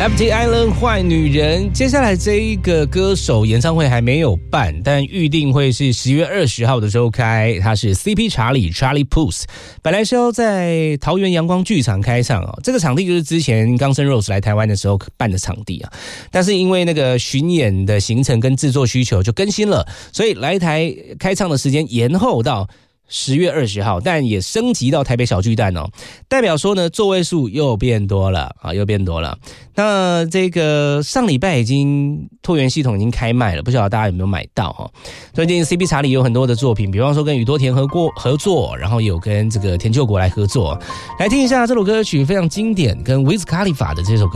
FT Island 坏女人，接下来这一个歌手演唱会还没有办，但预定会是10月20号的时候开。他是 CP 查理 Charlie Puth， 本来是要在桃园阳光剧场开唱哦，这个场地就是之前刚生 Rose 来台湾的时候办的场地啊，但是因为那个巡演的行程跟制作需求就更新了，所以来台开唱的时间延后到10月20号，但也升级到台北小巨蛋哦，代表说呢座位数又变多了啊，又变多了。那这个上礼拜已经拓元系统已经开卖了，不晓得大家有没有买到哈？最近 CP 查理有很多的作品，比方说跟宇多田合作，然后有跟这个田柾国来合作，来听一下这首歌曲非常经典，跟 Wiz Khalifa 的这首歌。